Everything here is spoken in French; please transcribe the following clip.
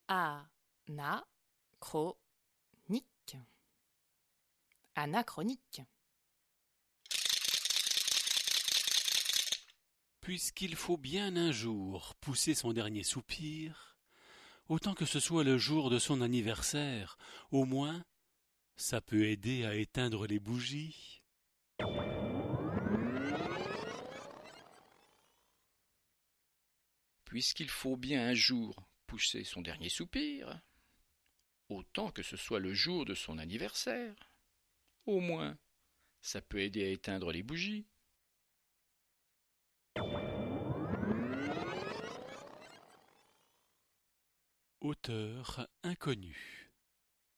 Anachronique. Anachronique. Puisqu'il faut bien un jour pousser son dernier soupir, autant que ce soit le jour de son anniversaire, au moins, ça peut aider à éteindre les bougies. Puisqu'il faut bien un jour pousser son dernier soupir, autant que ce soit le jour de son anniversaire, au moins, ça peut aider à éteindre les bougies. Auteur inconnu.